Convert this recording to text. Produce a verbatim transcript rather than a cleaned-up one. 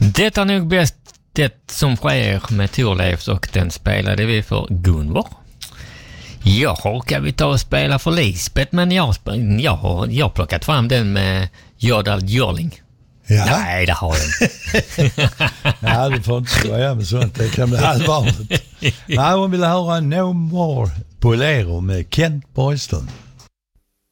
Det är nog bäst det som sker med Thorleifs och den spelade vi för Gunvor. Jag har vi ta och spela för Lisbeth, men jag, jag har jag plockat fram den med Jordal Jörling. Ja. Nej, det har jag inte. Nej, du får inte skoja med sånt. Det kan bli allvarligt. Nej, hon vill höra No More Bolero med Kent Boyston.